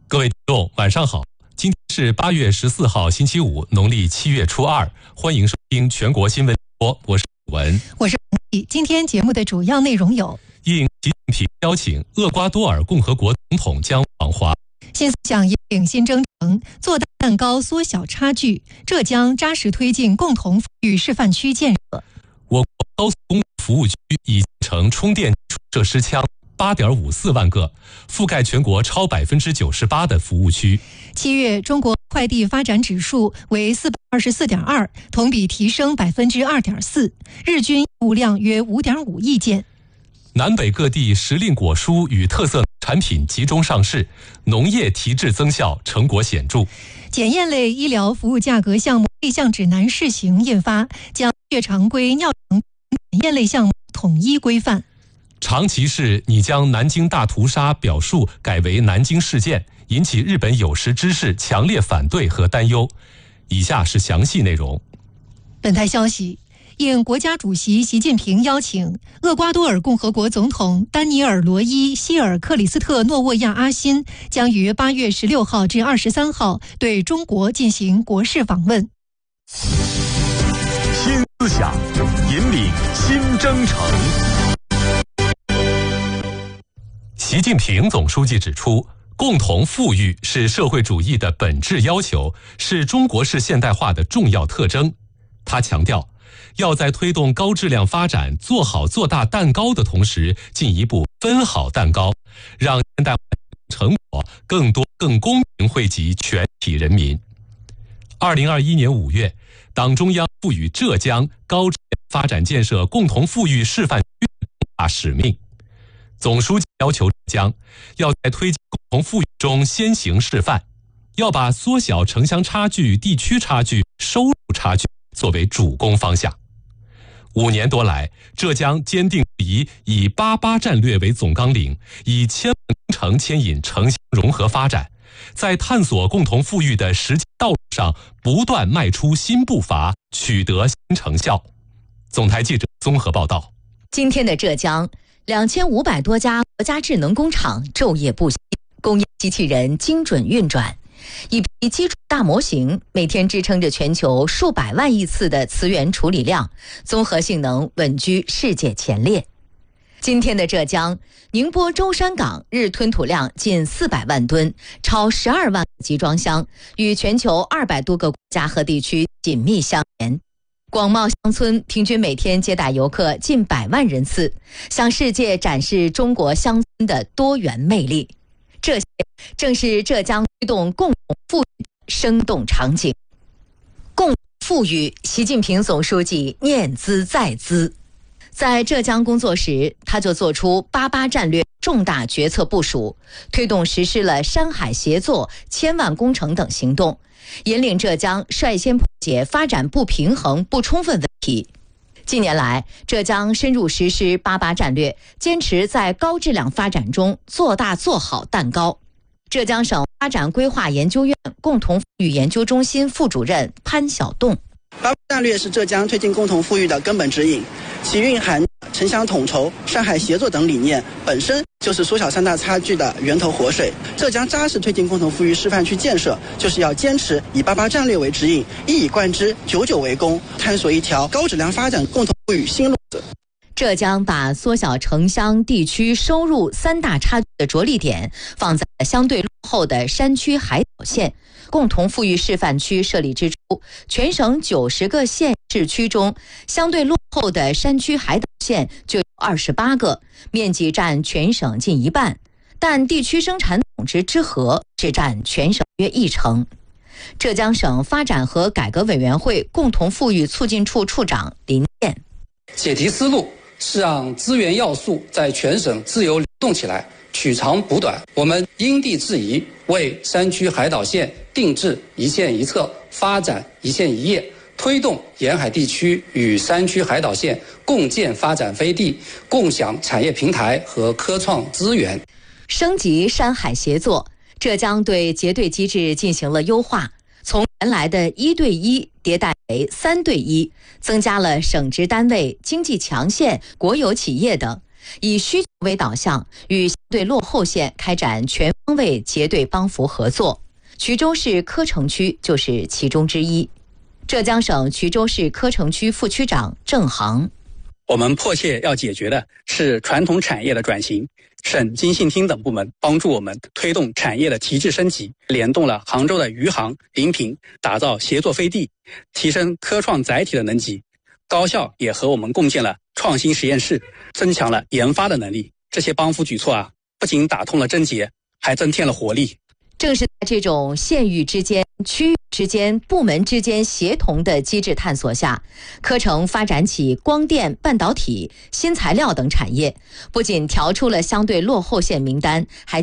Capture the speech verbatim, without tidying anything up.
各位听众，晚上好！今天是八月十四号，星期五，农历七月初二。欢迎收听全国新闻播，我是文， 我是王毅。今天节目的主要内容有： 应习近平邀请，厄瓜多尔共和国总统将访华； 新思想引领新征程，做大蛋糕，缩小差距；浙江扎实推进共同富裕示范区建设。 我国高速公路服务区已建成充电设施枪八点五四万个，覆盖全国超百分之九十八的服务区。 七月中国快递发展指数为四百二十四点二，同比提升百分之二点四，日均业务量约五点五亿件。 南北各地时令果蔬与特色产品集中上市，农业提质增效成果显著。 检验类医疗服务价格项目类项指南试行印发，将血常规、尿常规检验类项目统一规范。 长崎市拟将南京大屠杀表述改为南京事件，引起日本有识之士强烈反对和担忧。以下是详细内容。 本台消息，应国家主席习近平邀请，厄瓜多尔共和国总统丹尼尔·罗伊·希尔克里斯特诺沃亚阿辛将于八月十六号至二十三号对中国进行国事访问。 新思想，引领新征程。 习近平总书记指出，共同富裕是社会主义的本质要求，是中国式现代化的重要特征。他强调，要在推动高质量发展、做好做大蛋糕的同时，进一步分好蛋糕，让现代化成果更多、更公平惠及全体人民。二零二一年五月，党中央赋予浙江高质量发展建设共同富裕示范区重大使命。总书记要求浙江要在推进共同富裕中先行示范，要把缩小城乡差距、地区差距、收入差距作为主攻方向。五年多来，浙江坚定不移以八八战略为总纲领，以千万工程牵引城乡融合发展，在探索共同富裕的实际道路上不断迈出新步伐，取得新成效。总台记者综合报道。 今天的浙江，两千五百多家国家智能工厂昼夜不息，工业机器人精准运转，一批基础大模型每天支撑着全球数百万亿次的磁源处理量，综合性能稳居世界前列。今天的浙江，宁波舟山港日吞吐量近四百万吨，超十二万个集装箱，与全球二百多个国家和地区紧密相连。广袤乡村平均每天接待游客近百万人次，向世界展示中国乡村的多元魅力。这些正是浙江推动共同富裕的生动场景。共同富裕，习近平总书记念兹在兹。在浙江工作时，他就做出八八战略重大决策部署，推动实施了山海协作、千万工程等行动，引领浙江率先破解发展不平衡不充分问题。近年来，浙江深入实施八八战略，坚持在高质量发展中做大做好蛋糕。浙江省发展规划研究院共同富裕研究中心副主任潘晓栋： 八八战略是浙江推进共同富裕的根本指引，其蕴含城乡统筹、上海协作等理念，本身就是缩小三大差距的源头活水。浙江扎实推进共同富裕示范区建设，就是要坚持以八八战略为指引，一以贯之，久久为功，探索一条高质量发展共同富裕新路子。 浙江把缩小城乡地区收入三大差距的着力点放在相对落后的山区海岛县。共同富裕示范区设立之初，全省九十个县市区中，相对落后的山区海岛县就有二十八个，面积占全省近一半，但地区生产总值之和只占全省约一成。浙江省发展和改革委员会共同富裕促进处处长林健： 解题思路是让资源要素在全省自由流动起来，取长补短。我们因地制宜，为山区海岛县定制一县一策，发展一县一业，推动沿海地区与山区海岛县共建发展飞地，共享产业平台和科创资源。 升级山海协作，浙江对结对机制进行了优化，从原来的一对一迭代为三对一，增加了省直单位、经济强县、国有企业等， 以需求为导向，与相对落后县开展全方位结对帮扶合作。衢州市柯城区就是其中之一。浙江省衢州市柯城区副区长郑航。 我们迫切要解决的是传统产业的转型，省经信厅等部门帮助我们推动产业的提质升级，联动了杭州的余杭、临平，打造协作飞地，提升科创载体的能级。高校也和我们共建了创新实验室，增强了研发的能力。这些帮扶举措啊，不仅打通了症结，还增添了活力。 正是在这种县域之间、区域之间、部门之间协同的机制探索下，柯城发展起光电、半导体、新材料等产业，不仅调出了相对落后县名单，还